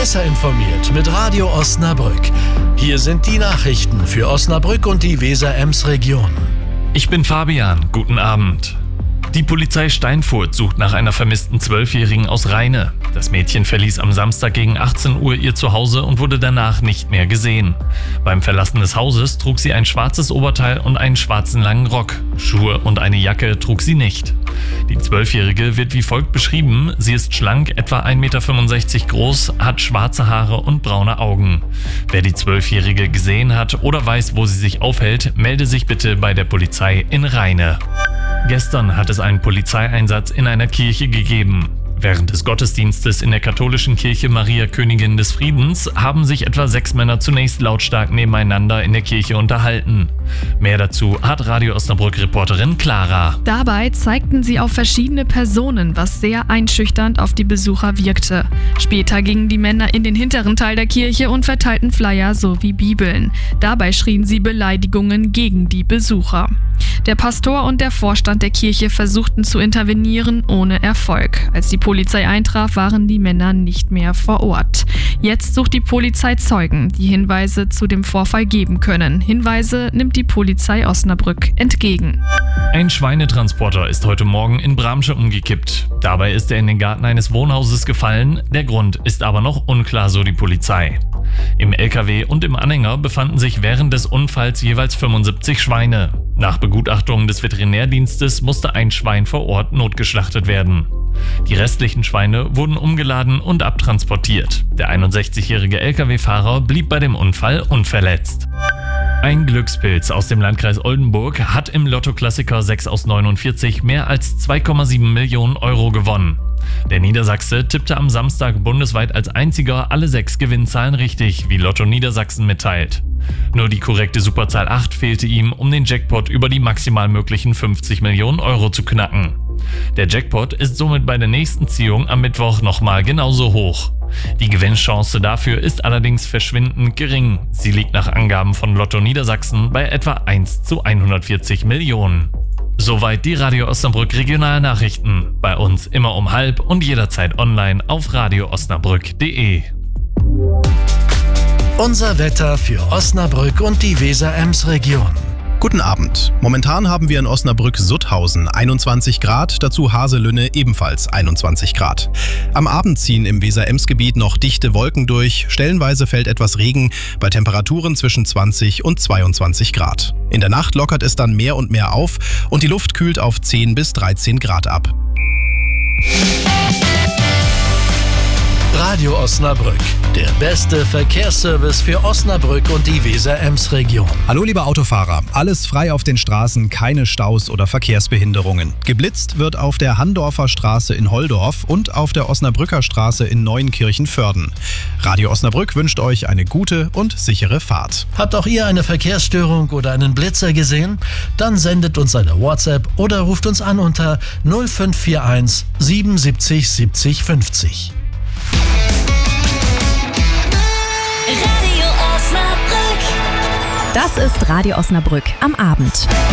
Besser informiert mit Radio Osnabrück. Hier sind die Nachrichten für Osnabrück und die Weser-Ems-Region. Ich bin Fabian, guten Abend. Die Polizei Steinfurt sucht nach einer vermissten 12-Jährigen aus Rheine. Das Mädchen verließ am Samstag gegen 18 Uhr ihr Zuhause und wurde danach nicht mehr gesehen. Beim Verlassen des Hauses trug sie ein schwarzes Oberteil und einen schwarzen langen Rock. Schuhe und eine Jacke trug sie nicht. Die 12-Jährige wird wie folgt beschrieben: Sie ist schlank, etwa 1,65 Meter groß, hat schwarze Haare und braune Augen. Wer die 12-Jährige gesehen hat oder weiß, wo sie sich aufhält, melde sich bitte bei der Polizei in Rheine. Gestern hat es einen Polizeieinsatz in einer Kirche gegeben. Während des Gottesdienstes in der katholischen Kirche Maria Königin des Friedens haben sich etwa 6 Männer zunächst lautstark nebeneinander in der Kirche unterhalten. Mehr dazu hat Radio Osnabrück-Reporterin Clara. Dabei zeigten sie auf verschiedene Personen, was sehr einschüchternd auf die Besucher wirkte. Später gingen die Männer in den hinteren Teil der Kirche und verteilten Flyer sowie Bibeln. Dabei schrien sie Beleidigungen gegen die Besucher. Der Pastor und der Vorstand der Kirche versuchten zu intervenieren, ohne Erfolg. Als die Polizei eintraf, waren die Männer nicht mehr vor Ort. Jetzt sucht die Polizei Zeugen, die Hinweise zu dem Vorfall geben können. Hinweise nimmt die Polizei Osnabrück entgegen. Ein Schweinetransporter ist heute Morgen in Bramsche umgekippt. Dabei ist er in den Garten eines Wohnhauses gefallen. Der Grund ist aber noch unklar, so die Polizei. Im LKW und im Anhänger befanden sich während des Unfalls jeweils 75 Schweine. Nach Begutachtung des Veterinärdienstes musste ein Schwein vor Ort notgeschlachtet werden. Die restlichen Schweine wurden umgeladen und abtransportiert. Der 61-jährige LKW-Fahrer blieb bei dem Unfall unverletzt. Ein Glückspilz aus dem Landkreis Oldenburg hat im Lotto-Klassiker 6 aus 49 mehr als 2,7 Millionen Euro gewonnen. Der Niedersachse tippte am Samstag bundesweit als einziger alle 6 Gewinnzahlen richtig, wie Lotto Niedersachsen mitteilt. Nur die korrekte Superzahl 8 fehlte ihm, um den Jackpot über die maximal möglichen 50 Millionen Euro zu knacken. Der Jackpot ist somit bei der nächsten Ziehung am Mittwoch nochmal genauso hoch. Die Gewinnchance dafür ist allerdings verschwindend gering. Sie liegt nach Angaben von Lotto Niedersachsen bei etwa 1 zu 140 Millionen. Soweit die Radio Osnabrück Regionalnachrichten. Bei uns immer um 12:30 und jederzeit online auf radioosnabrück.de. Unser Wetter für Osnabrück und die Weser-Ems-Region. Guten Abend. Momentan haben wir in Osnabrück-Sutthausen 21 Grad, dazu Haselünne ebenfalls 21 Grad. Am Abend ziehen im Weser-Ems-Gebiet noch dichte Wolken durch, stellenweise fällt etwas Regen bei Temperaturen zwischen 20 und 22 Grad. In der Nacht lockert es dann mehr und mehr auf und die Luft kühlt auf 10 bis 13 Grad ab. Radio Osnabrück, der beste Verkehrsservice für Osnabrück und die Weser-Ems-Region. Hallo liebe Autofahrer, alles frei auf den Straßen, keine Staus oder Verkehrsbehinderungen. Geblitzt wird auf der Handorfer Straße in Holdorf und auf der Osnabrücker Straße in Neuenkirchen-Vörden. Radio Osnabrück wünscht euch eine gute und sichere Fahrt. Habt auch ihr eine Verkehrsstörung oder einen Blitzer gesehen? Dann sendet uns eine WhatsApp oder ruft uns an unter 0541 77 70 50. Das ist Radio Osnabrück am Abend.